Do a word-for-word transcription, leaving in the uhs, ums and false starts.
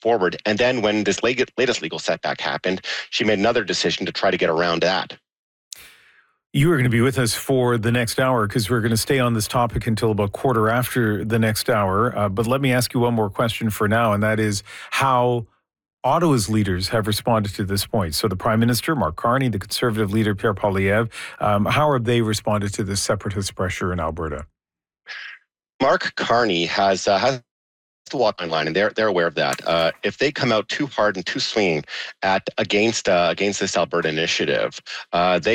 forward. And then when this latest legal setback happened, she made another decision to try to get around that. You are going to be with us for the next hour because we're going to stay on this topic until about quarter after the next hour. Uh, but let me ask you one more question for now, and that is how Ottawa's leaders have responded to this point. So the Prime Minister, Mark Carney, the Conservative leader, Pierre Poilievre, um, how have they responded to this separatist pressure in Alberta? Mark Carney has uh, has to walk my line, and they're they're aware of that. Uh, if they come out too hard and too swinging at against uh, against this Alberta initiative, uh, they